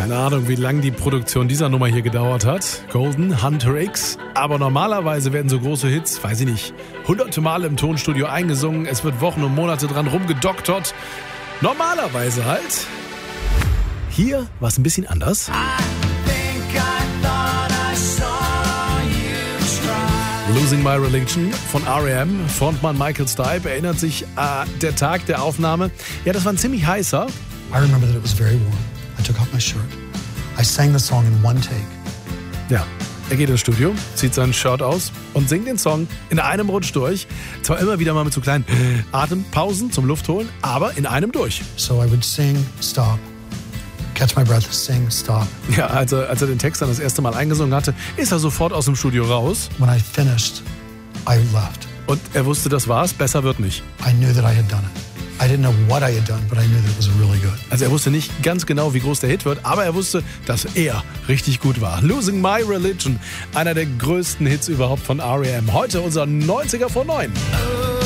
Keine Ahnung, wie lange die Produktion dieser Nummer hier gedauert hat. Golden, Hunter X. Aber normalerweise werden so große Hits, weiß ich nicht, hunderte Male im Tonstudio eingesungen. Es wird Wochen und Monate dran rumgedoktert. Normalerweise halt. Hier war es ein bisschen anders. Losing My Religion von R.E.M. Frontmann Michael Stipe erinnert sich der Tag der Aufnahme. Ja, das war ein ziemlich heißer. I remember that it was very warm. I took off my shirt. I sang the song in one take. Ja, er geht ins Studio, zieht sein Shirt aus und singt den Song in einem Rutsch durch. Zwar immer wieder mal mit so kleinen Atempausen zum Luftholen, aber in einem durch. So I would sing, stop, catch my breath, sing, stop. Ja, als er den Text dann das erste Mal eingesungen hatte, ist er sofort aus dem Studio raus. When I finished, I left. Und er wusste, das war's, besser wird nicht. I knew that I had done it. I didn't know what I had done, but I knew that it was really good. Also er wusste nicht ganz genau, wie groß der Hit wird, aber er wusste, dass er richtig gut war. Losing My Religion, einer der größten Hits überhaupt von R.E.M. Heute unser 90er von 9.